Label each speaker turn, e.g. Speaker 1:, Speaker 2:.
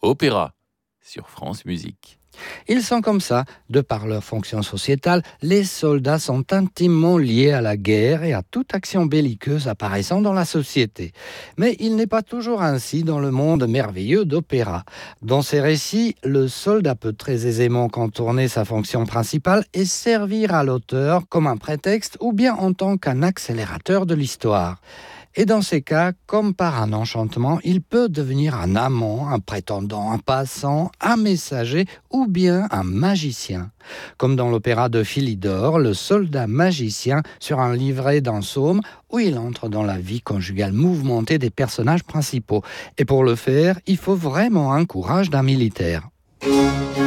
Speaker 1: Opéra sur France Musique.
Speaker 2: Ils sont comme ça, de par leur fonction sociétale, les soldats sont intimement liés à la guerre et à toute action belliqueuse apparaissant dans la société. Mais il n'est pas toujours ainsi dans le monde merveilleux d'opéra. Dans ces récits, le soldat peut très aisément contourner sa fonction principale et servir à l'auteur comme un prétexte ou bien en tant qu'un accélérateur de l'histoire. Et dans ces cas, comme par un enchantement, il peut devenir un amant, un prétendant, un passant, un messager ou bien un magicien. Comme dans l'opéra de Philidor, le soldat magicien sur un livret d'un psaume où il entre dans la vie conjugale mouvementée des personnages principaux. Et pour le faire, il faut vraiment un courage d'un militaire.